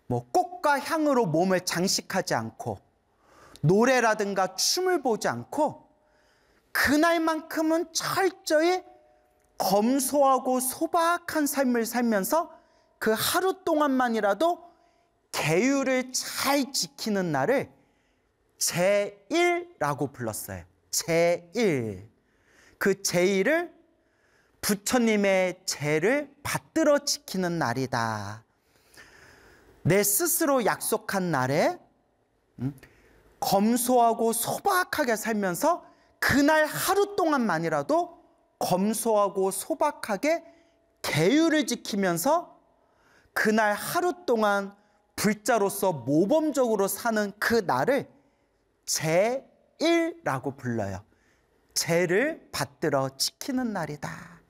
꽃과 향으로 몸을 장식하지 않고 노래라든가 춤을 보지 않고 그날만큼은 철저히 검소하고 소박한 삶을 살면서 그 하루 동안만이라도 계율을 잘 지키는 날을 제일라고 불렀어요. 제일. 그 제일을 부처님의 제를 받들어 지키는 날이다. 내 스스로 약속한 날에 검소하고 소박하게 살면서 그날 하루 동안만이라도 검소하고 소박하게 계율을 지키면서 그날 하루 동안 불자로서 모범적으로 사는 그 날을 제일라고 불러요. 제를 받들어 지키는 날이다.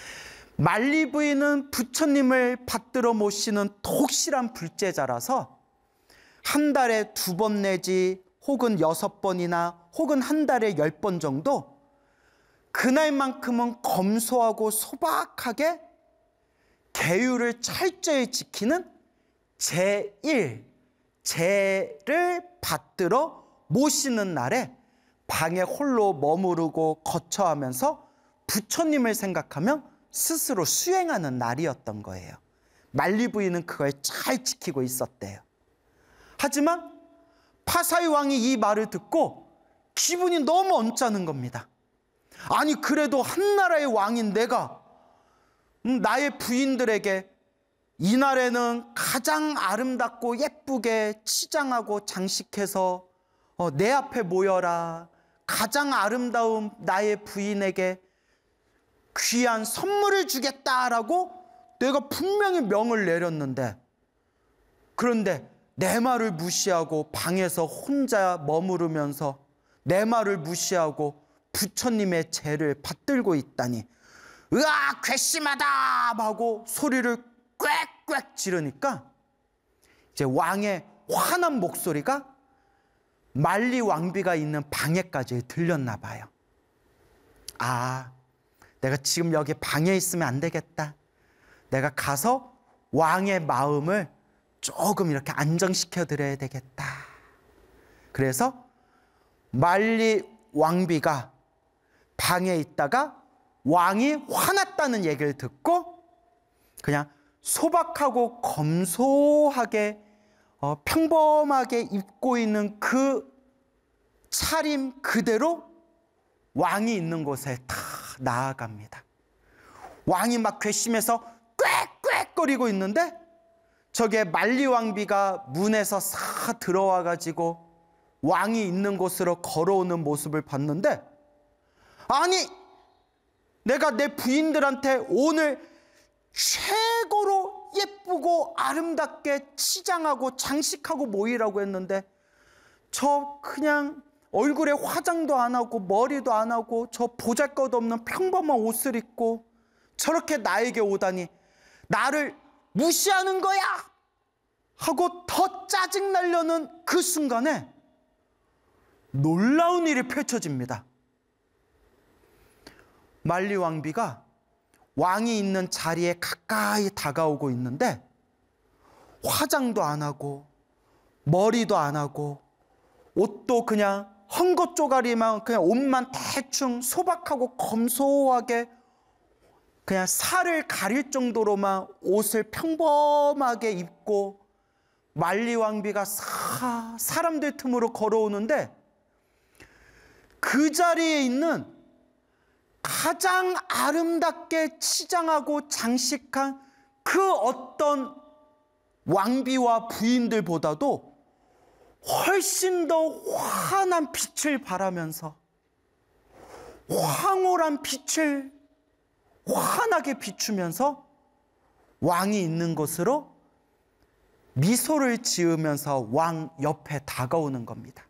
만리부인은 부처님을 받들어 모시는 독실한 불제자라서 한 달에 2번 내지 혹은 6번이나 혹은 한 달에 10번 정도 그날만큼은 검소하고 소박하게 계율을 철저히 지키는 제일, 제를 받들어 모시는 날에 방에 홀로 머무르고 거처하면서 부처님을 생각하며 스스로 수행하는 날이었던 거예요. 만리부인은 그걸 잘 지키고 있었대요. 하지만 파사이 왕이 이 말을 듣고 기분이 너무 언짢은 겁니다. 아니 그래도 한 나라의 왕인 내가 나의 부인들에게 이날에는 가장 아름답고 예쁘게 치장하고 장식해서 내 앞에 모여라. 가장 아름다운 나의 부인에게 귀한 선물을 주겠다라고 내가 분명히 명을 내렸는데, 그런데 내 말을 무시하고 방에서 혼자 머무르면서 내 말을 무시하고 부처님의 제를 받들고 있다니, 으아 괘씸하다 하고 소리를 꽥꽥 지르니까 이제 왕의 화난 목소리가 만리 왕비가 있는 방에까지 들렸나 봐요. 아, 내가 지금 여기 방에 있으면 안 되겠다. 내가 가서 왕의 마음을 조금 이렇게 안정시켜 드려야 되겠다. 그래서 만리 왕비가 방에 있다가 왕이 화났다는 얘기를 듣고 그냥 소박하고 검소하게 평범하게 입고 있는 그 차림 그대로 왕이 있는 곳에 다 나아갑니다. 왕이 막 괘씸해서 꽥꽥거리고 있는데 저게 만리 왕비가 문에서 싹 들어와 가지고 왕이 있는 곳으로 걸어오는 모습을 봤는데, 아니 내가 내 부인들한테 오늘 최고로 예쁘고 아름답게 치장하고 장식하고 모이라고 했는데 저 그냥 얼굴에 화장도 안 하고 머리도 안 하고 저 보잘것없는 평범한 옷을 입고 저렇게 나에게 오다니 나를 무시하는 거야 하고 더 짜증나려는 그 순간에 놀라운 일이 펼쳐집니다. 만리 왕비가 왕이 있는 자리에 가까이 다가오고 있는데 화장도 안 하고 머리도 안 하고 옷도 그냥 헝겊 쪼가리만, 그냥 옷만 대충 소박하고 검소하게 그냥 살을 가릴 정도로만 옷을 평범하게 입고 만리 왕비가 사람들 틈으로 걸어오는데 그 자리에 있는 가장 아름답게 치장하고 장식한 그 어떤 왕비와 부인들보다도 훨씬 더 환한 빛을 발하면서 황홀한 빛을 환하게 비추면서 왕이 있는 곳으로 미소를 지으면서 왕 옆에 다가오는 겁니다.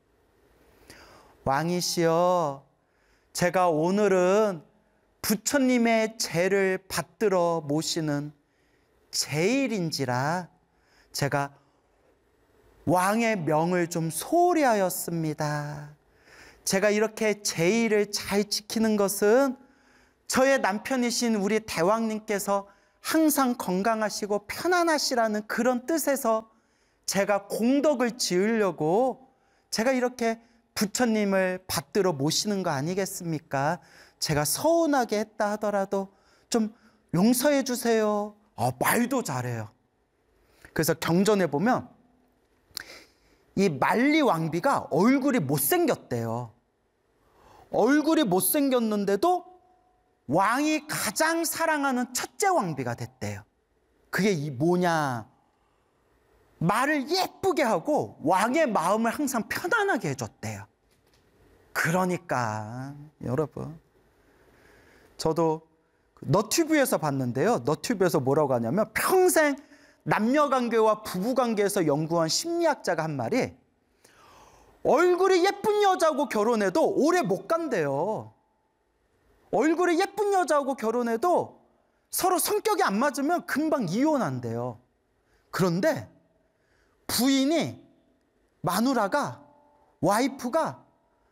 왕이시여, 제가 오늘은 부처님의 제를 받들어 모시는 제일인지라 제가 왕의 명을 좀 소홀히 하였습니다. 제가 이렇게 제일을 잘 지키는 것은 저의 남편이신 우리 대왕님께서 항상 건강하시고 편안하시라는 그런 뜻에서 제가 공덕을 지으려고 제가 이렇게 부처님을 받들어 모시는 거 아니겠습니까? 제가 서운하게 했다 하더라도 좀 용서해 주세요. 말도 잘해요. 그래서 경전에 보면 이 만리 왕비가 얼굴이 못생겼대요. 얼굴이 못생겼는데도 왕이 가장 사랑하는 첫째 왕비가 됐대요. 그게 뭐냐? 말을 예쁘게 하고 왕의 마음을 항상 편안하게 해줬대요. 그러니까 여러분, 저도 너튜브에서 봤는데요. 너튜브에서 뭐라고 하냐면 평생 남녀관계와 부부관계에서 연구한 심리학자가 한 말이 얼굴이 예쁜 여자하고 결혼해도 오래 못 간대요. 얼굴이 예쁜 여자하고 결혼해도 서로 성격이 안 맞으면 금방 이혼한대요. 그런데 부인이, 마누라가, 와이프가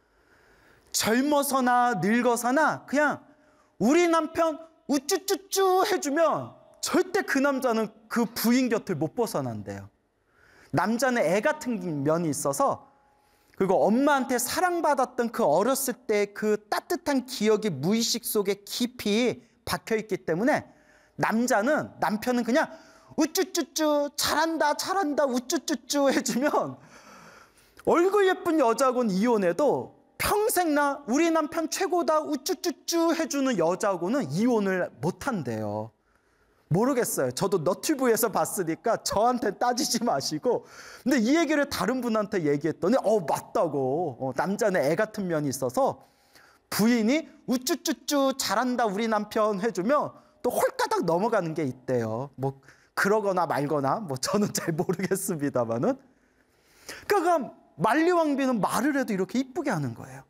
젊어서나 늙어서나 그냥 우리 남편 우쭈쭈쭈 해주면 절대 그 남자는 그 부인 곁을 못 벗어난대요. 남자는 애 같은 면이 있어서, 그리고 엄마한테 사랑받았던 그 어렸을 때 그 따뜻한 기억이 무의식 속에 깊이 박혀있기 때문에 남편은 그냥 우쭈쭈쭈 잘한다 잘한다 우쭈쭈쭈 해주면 얼굴 예쁜 여자하고는 이혼해도 평생 나 우리 남편 최고다 우쭈쭈쭈 해주는 여자하고는 이혼을 못한대요. 모르겠어요. 저도 너튜브에서 봤으니까 저한테 따지지 마시고. 근데 이 얘기를 다른 분한테 얘기했더니 맞다고. 남자는 애 같은 면이 있어서 부인이 우쭈쭈쭈 잘한다 우리 남편 해주면 또 홀가닥 넘어가는 게 있대요. 뭐 그러거나 말거나 뭐 저는 잘 모르겠습니다만은. 그러니까 만리 왕비는 말을 해도 이렇게 이쁘게 하는 거예요.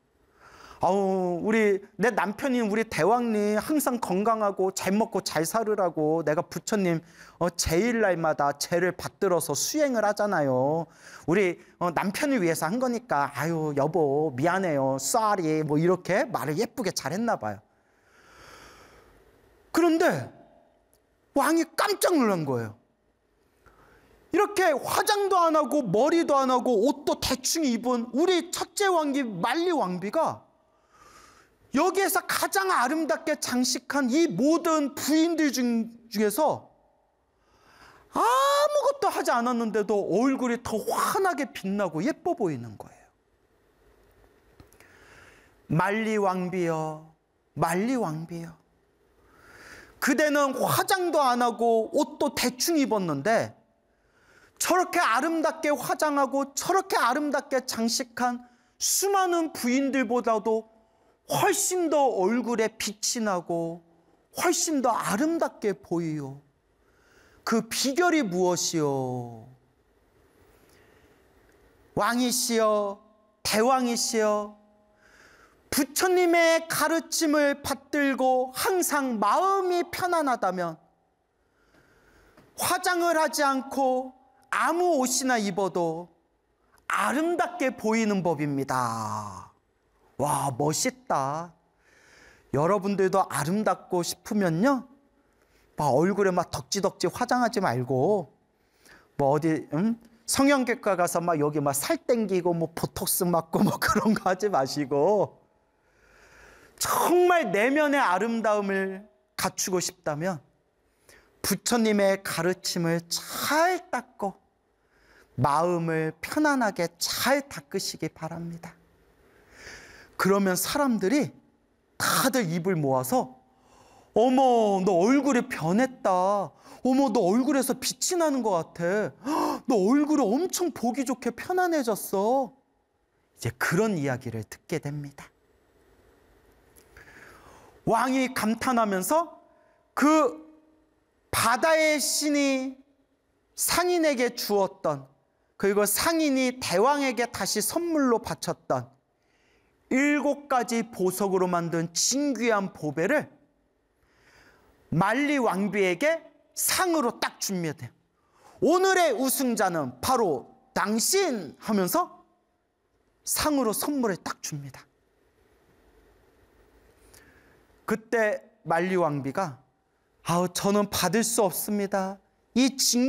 내 남편인 우리 대왕님 항상 건강하고 잘 먹고 잘 살으라고 내가 부처님 제일날마다 제를 받들어서 수행을 하잖아요. 우리 남편을 위해서 한 거니까 여보 미안해요 쏘리 뭐 이렇게 말을 예쁘게 잘했나 봐요. 그런데 왕이 깜짝 놀란 거예요. 이렇게 화장도 안 하고 머리도 안 하고 옷도 대충 입은 우리 첫째 왕비 만리 왕비가 여기에서 가장 아름답게 장식한 이 모든 부인들 중에서 아무것도 하지 않았는데도 얼굴이 더 환하게 빛나고 예뻐 보이는 거예요. 만리 왕비여, 만리 왕비여. 그대는 화장도 안 하고 옷도 대충 입었는데 저렇게 아름답게 화장하고 저렇게 아름답게 장식한 수많은 부인들보다도 훨씬 더 얼굴에 빛이 나고 훨씬 더 아름답게 보이요. 그 비결이 무엇이요? 왕이시여, 대왕이시여, 부처님의 가르침을 받들고 항상 마음이 편안하다면 화장을 하지 않고 아무 옷이나 입어도 아름답게 보이는 법입니다. 와, 멋있다. 여러분들도 아름답고 싶으면요, 얼굴에 막 덕지덕지 화장하지 말고 어디 성형외과 가서 여기 살 땡기고 보톡스 맞고 그런 거 하지 마시고 정말 내면의 아름다움을 갖추고 싶다면 부처님의 가르침을 잘 닦고 마음을 편안하게 잘 닦으시기 바랍니다. 그러면 사람들이 다들 입을 모아서 어머 너 얼굴이 변했다. 어머 너 얼굴에서 빛이 나는 것 같아. 너 얼굴이 엄청 보기 좋게 편안해졌어. 이제 그런 이야기를 듣게 됩니다. 왕이 감탄하면서 그 바다의 신이 상인에게 주었던, 그리고 상인이 대왕에게 다시 선물로 바쳤던 7가지 보석으로 만든 진귀한 보배를 만리 왕비에게 상으로 딱 줍니다. 오늘의 우승자는 바로 당신 하면서 상으로 선물을 딱 줍니다. 그때 만리 왕비가 저는 받을 수 없습니다. 이